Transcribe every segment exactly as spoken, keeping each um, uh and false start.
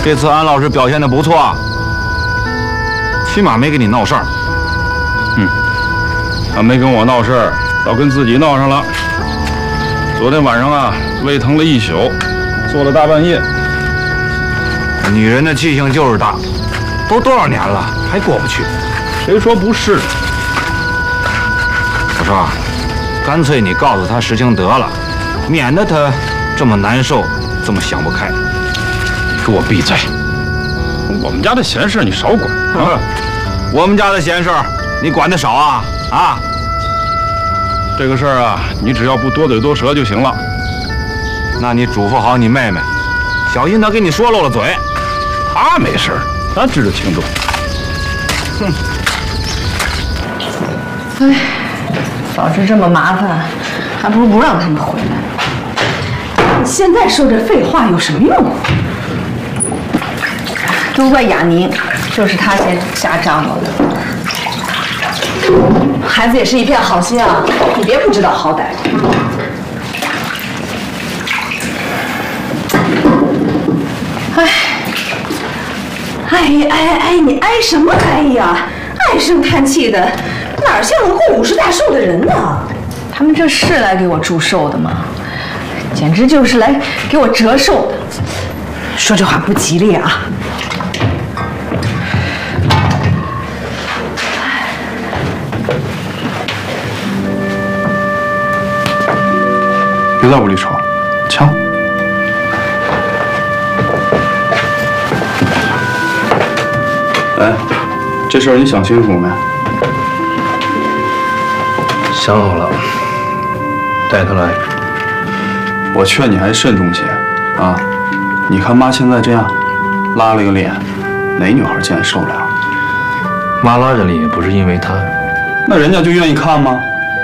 这次安老师表现的不错，起码没给你闹事儿。嗯，他没跟我闹事儿，倒跟自己闹上了。昨天晚上啊，胃疼了一宿，坐了大半夜。女人的记性就是大，都多少年了还过不去，谁说不是？我说，干脆你告诉他实情得了，免得他这么难受，这么想不开。给我闭嘴！我们家的闲事你少管啊！我们家的闲事你管得少啊啊！这个事儿啊，你只要不多嘴多舌就行了。那你嘱咐好你妹妹，小心她给你说漏了嘴。她没事，她知道轻重。哼！ 哎，早知这么麻烦，还不如不让他们回来。你现在说这废话有什么用？都怪雅宁，就是他先瞎张罗的。孩子也是一片好心啊，你别不知道好歹。哎，哎哎哎，你哀什么哀呀？唉声叹气的，哪像个过五十大寿的人呢？他们这是来给我祝寿的吗？简直就是来给我折寿的。说这话不吉利啊！ 别在屋里吵，瞧。哎，这事儿你想清楚没？ 想好了，带他来。 我劝你还慎重些啊！你看妈现在这样，拉了个脸，哪女孩见受了？ 妈拉着脸也不是因为他， 那人家就愿意看吗？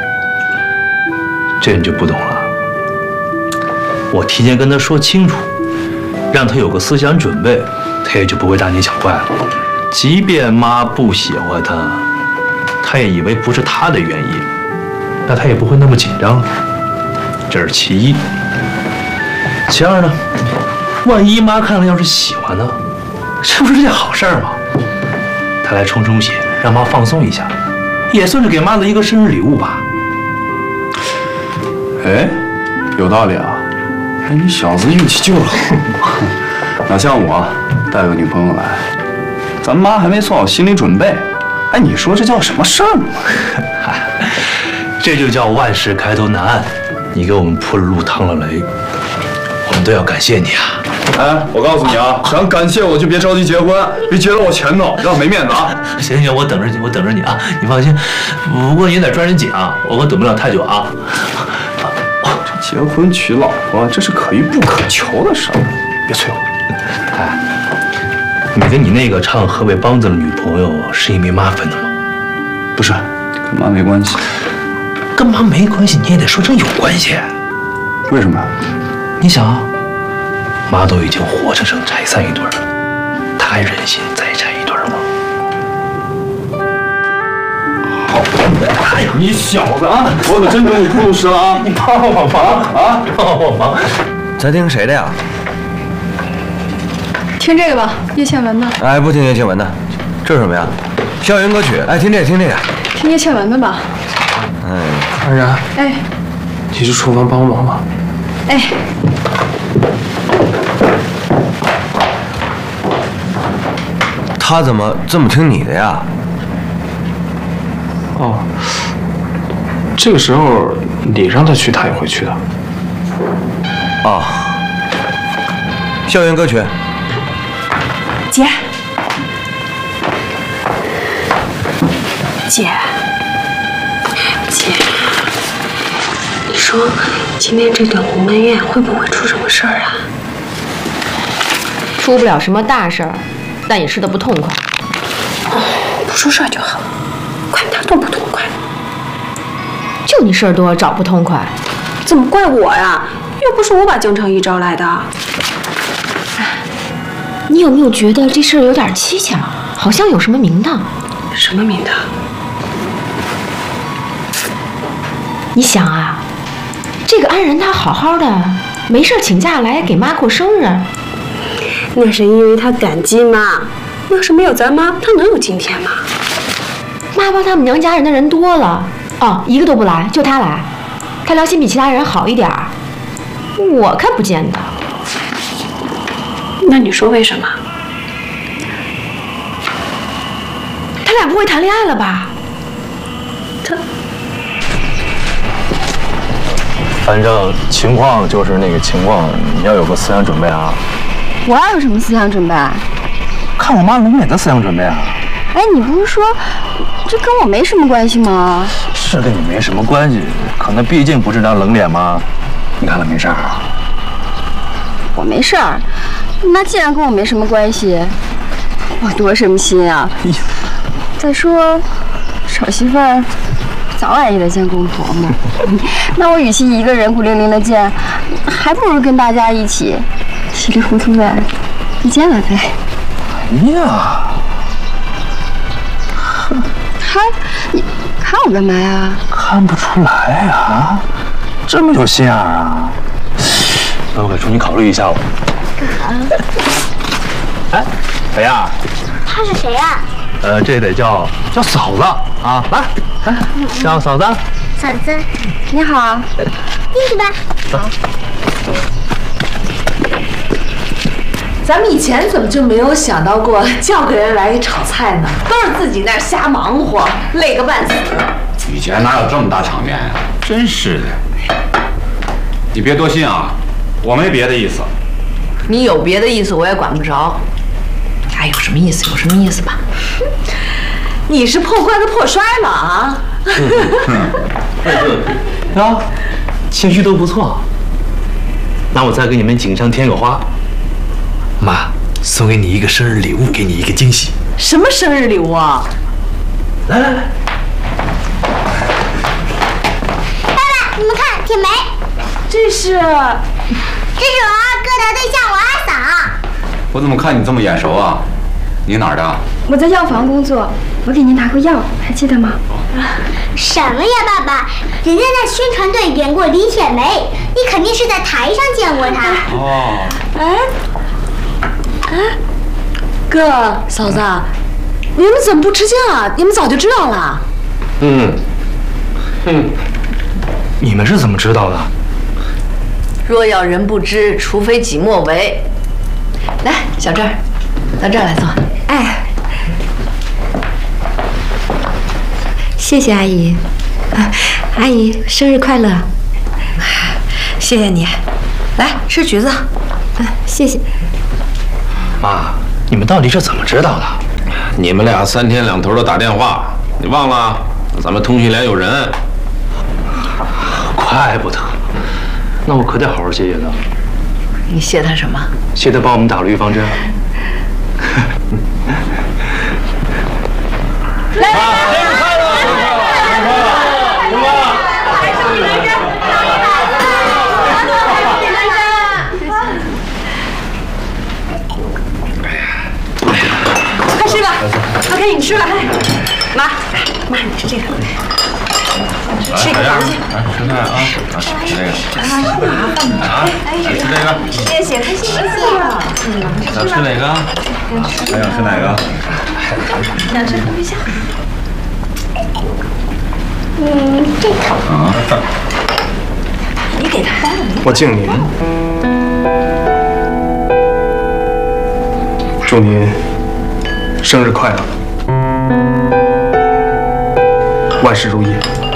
这你就不懂了。我提前跟他说清楚，让他有个思想准备，他也就不会大惊小怪了。即便妈不喜欢他，他也以为不是他的原因，那他也不会那么紧张。这是其一。其二呢，万一妈看了要是喜欢呢，这不是件好事儿吗？他来冲冲血，让妈放松一下，也算是给妈的一个生日礼物吧。 哎，有道理啊！哎，你小子运气就是好。哪像我带个女朋友来，咱妈还没做好心理准备。哎，你说这叫什么事儿呢？ 这就叫万事开头难。你给我们铺了路，趟了雷，我们都要感谢你啊！ 哎，我告诉你啊，想感谢我就别着急结婚，别结到我前头，让我没面子啊！ 行行，我等着你，我等着你啊！你放心，不过你得抓紧紧啊，我可等不了太久啊！ 这结婚娶老婆，这是可遇不可求的事儿，别催我。 哎，你跟你那个唱河北梆子的女朋友是因为妈分的吗？ 不是，跟妈没关系。 跟妈没关系，你也得说成有关系。 为什么？ 你想啊，妈都已经活生生拆散一对了，她还忍心再拆一对吗？ 好，哎呀，你小子啊，我可真跟你吐露实了啊！ 你帮我忙啊！帮我忙！ 咱听谁的呀？ 听这个吧，叶倩文的。 哎，不听叶倩文的，这是什么呀？校园歌曲。哎，听这个，听这个。 听叶倩文的吧。 哎， 安然， 哎， 你去厨房帮忙吧。 哎， 他怎么这么听你的呀？ 哦，这个时候你让他去，他也会去的。 哦，校园歌曲。 姐，姐，姐，你说今天这顿鸿门宴会不会出什么事儿啊？ 出不了什么大事儿，但也吃得不痛快。 不出事儿就好，管他痛不痛快。 就你事儿多，找不痛快。 怎么怪我呀？又不是我把江成义招来的。 你有没有觉得这事儿有点蹊跷？好像有什么名堂。 什么名堂？ 你想啊，这个安然她好好的，没事请假来给妈过生日， 那是因为他感激妈。要是没有咱妈，他能有今天吗？ 妈帮他们娘家人的人多了，哦，一个都不来，就他来。他良心比其他人好一点儿，我看不见的。 那你说为什么？ 他俩不会谈恋爱了吧？ 他， 反正情况就是那个情况，你要有个思想准备啊。 我要有什么思想准备？ 看我妈冷脸的思想准备啊。 哎，你不是说这跟我没什么关系吗？ 是跟你没什么关系，可那毕竟不是张冷脸吗？你看了没事儿啊？ 我没事儿。那既然跟我没什么关系，我多什么心啊？ 哎呀， 再说，找媳妇儿早晚也得见公婆嘛。那我与其一个人孤零零的见，还不如跟大家一起稀里糊涂的一见了呗。 哎呀！ 看，你看我干嘛呀？ 看不出来呀、啊，这么有心眼啊！那我给重新考虑一下吧。哎，谁呀？ 他是谁呀？ 呃，这得叫叫嫂子啊！来，来，叫嫂子。 嫂子， 你好。 进去吧。 走。咱们以前怎么就没有想到过叫个人来炒菜呢？都是自己那儿瞎忙活，累个半死。 以前哪有这么大场面呀？真是的。你别多心啊，我没别的意思。 你有别的意思，我也管不着。哎，有什么意思有什么意思吧。你是破罐子破摔了啊！ 啊，情绪都不错。那我再给你们锦上添个花。妈，送给你一个生日礼物，给你一个惊喜。 什么生日礼物啊？ 来来来， 爸爸，你们看，铁梅， 这是，这是我二哥的对象，我二嫂。 我怎么看你这么眼熟啊？你哪儿的？ 我在药房工作，我给您拿过药，还记得吗？ 什么呀，爸爸？人家在宣传队演过李铁梅，你肯定是在台上见过她。 哦。 哎。哎，哥，嫂子，你们怎么不吃惊啊？你们早就知道了。 嗯，嗯，你们是怎么知道的？ 若要人不知，除非己莫为。来，小郑，到这儿来坐。 哎，谢谢阿姨。啊，阿姨生日快乐！ 谢谢你。来吃橘子。 嗯，谢谢。 妈，你们到底是怎么知道的？ 你们俩三天两头的打电话，你忘了？咱们通讯连有人。 怪不得，那我可得好好谢谢他。 你谢他什么？ 谢他帮我们打了预防针。 来来来， 生日快乐！生日快乐！生日快乐！什么？ 还是你来着？快吃吧，快赶紧吃吧！妈，妈，你吃这个。吃一个螃蟹。 来吃菜啊！来吃这个。啊，来吃这个。 谢谢，开心谢谢。嗯， 想吃哪个？还想吃哪个？ 想吃烤鱼虾。 嗯，这个。 啊。 你给他掰了。 我敬您，祝您生日快乐，万事如意。